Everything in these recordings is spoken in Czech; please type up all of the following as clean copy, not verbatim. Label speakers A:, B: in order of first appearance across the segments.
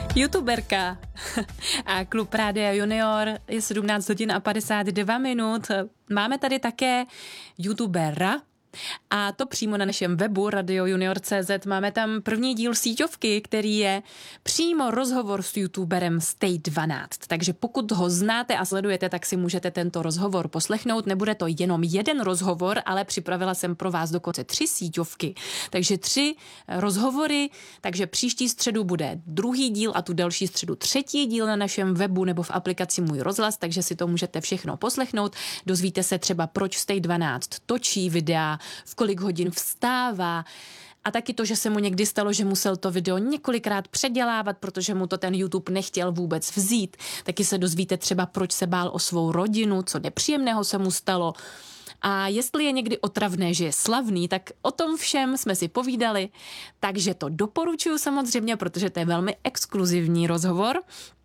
A: YouTuberka a klub Rádia Junior je 17 hodin a 52 minut. Máme tady také YouTubera, a to přímo na našem webu radiojunior.cz. Máme tam první díl síťovky, který je přímo rozhovor s YouTuberem Stay 12. Takže pokud ho znáte a sledujete, tak si můžete tento rozhovor poslechnout. Nebude to jenom jeden rozhovor, ale připravila jsem pro vás dokonce 3 síťovky. Takže 3 rozhovory, takže příští středu bude druhý díl a tu další středu třetí díl na našem webu nebo v aplikaci Můj rozhlas, takže si to můžete všechno poslechnout. Dozvíte se třeba, proč Stay 12 točí videa, v kolik hodin vstává a taky to, že se mu někdy stalo, že musel to video několikrát předělávat, protože mu to ten YouTube nechtěl vůbec vzít. Taky se dozvíte třeba, proč se bál o svou rodinu, co nepříjemného se mu stalo. A jestli je někdy otravné, že je slavný, tak o tom všem jsme si povídali. Takže to doporučuji samozřejmě, protože to je velmi exkluzivní rozhovor.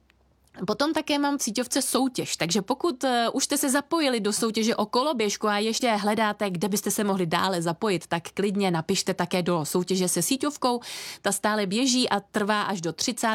A: Potom také mám v síťovce soutěž, takže pokud už jste se zapojili do soutěže o koloběžku a ještě hledáte, kde byste se mohli dále zapojit, tak klidně napište také do soutěže se síťovkou. Ta stále běží a trvá až do 30.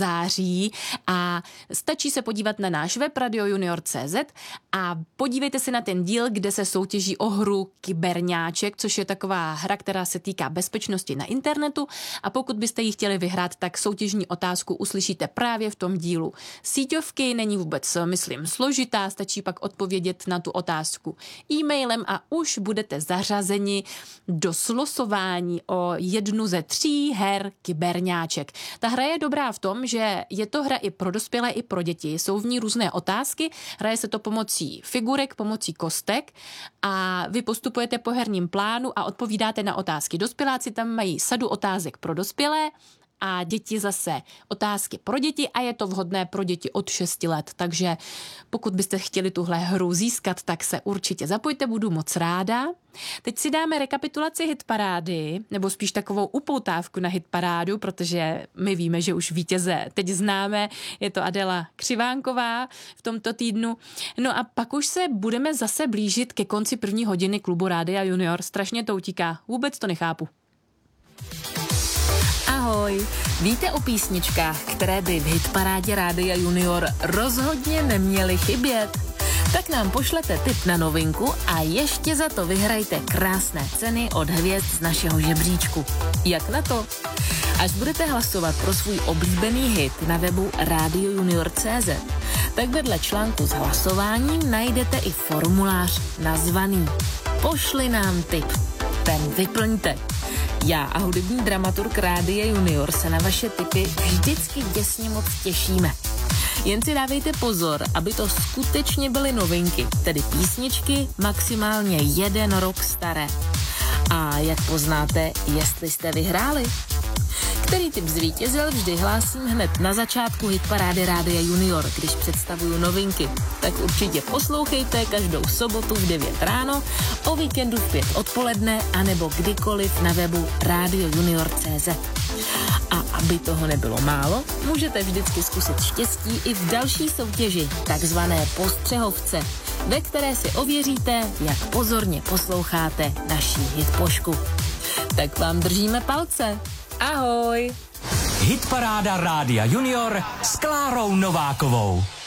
A: září a stačí se podívat na náš web radiojunior.cz a podívejte se na ten díl, kde se soutěží o hru Kyberňáček, což je taková hra, která se týká bezpečnosti na internetu, a pokud byste ji chtěli vyhrát, tak soutěžní otázku uslyšíte právě v tom dílu síťovky. Není vůbec, myslím, složitá, stačí pak odpovědět na tu otázku e-mailem a už budete zařazeni do slosování o jednu ze 3 her Kyberňáček. Ta hra je dobrá v tom, že je to hra i pro dospělé, i pro děti. Jsou v ní různé otázky, hraje se to pomocí figurek, pomocí kostek a vy postupujete po herním plánu a odpovídáte na otázky. Dospěláci tam mají sadu otázek pro dospělé a děti zase otázky pro děti a je to vhodné pro děti od 6 let. Takže pokud byste chtěli tuhle hru získat, tak se určitě zapojte, budu moc ráda. Teď si dáme rekapitulaci hitparády, nebo spíš takovou upoutávku na hitparádu, protože my víme, že už vítěze teď známe, je to Adela Křivánková v tomto týdnu. No a pak už se budeme zase blížit ke konci první hodiny klubu Rádia Junior. Strašně to utíká, vůbec to nechápu.
B: Ahoj, víte o písničkách, které by v hitparádě Rádia Junior rozhodně neměly chybět? Tak nám pošlete tip na novinku a ještě za to vyhrajte krásné ceny od hvězd z našeho žebříčku. Jak na to? Až budete hlasovat pro svůj oblíbený hit na webu radiojunior.cz, tak vedle článku s hlasováním najdete i formulář nazvaný Pošli nám tip. Ten vyplňte. Já a hudební dramaturg Rádia Junior se na vaše tipy vždycky děsně moc těšíme. Jen si dávejte pozor, aby to skutečně byly novinky, tedy písničky maximálně 1 rok staré. A jak poznáte, jestli jste vyhráli? Který tip zvítězil, vždy hlásím hned na začátku hitparády Rádia Junior, když představuju novinky. Tak určitě poslouchejte každou sobotu v 9 ráno, o víkendu v 5 odpoledne, anebo kdykoliv na webu radiojunior.cz. A aby toho nebylo málo, můžete vždycky zkusit štěstí i v další soutěži, takzvané postřehovce, ve které si ověříte, jak pozorně posloucháte naší hitpošku. Tak vám držíme palce. Ahoj!
C: Hitparáda Rádia Junior s Klárou Novákovou.